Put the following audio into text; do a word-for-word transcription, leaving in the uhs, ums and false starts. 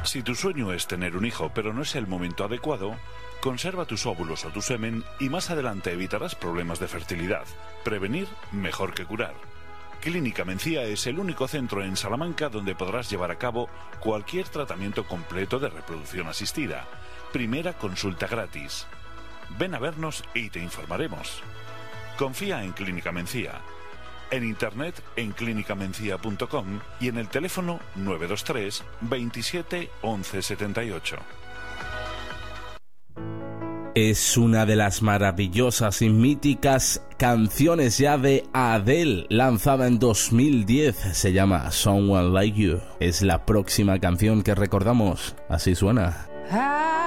Si tu sueño es tener un hijo pero no es el momento adecuado, conserva tus óvulos o tu semen y más adelante evitarás problemas de fertilidad. Prevenir mejor que curar. Clínica Mencía es el único centro en Salamanca donde podrás llevar a cabo cualquier tratamiento completo de reproducción asistida. Primera consulta gratis. Ven a vernos y te informaremos. Confía en Clínica Mencía. En internet en clínica mencía punto com y en el teléfono nueve dos tres veintisiete once setenta y ocho. Es una de las maravillosas y míticas canciones ya de Adele, lanzada en dos mil diez. Se llama Someone Like You. Es la próxima canción que recordamos. Así suena.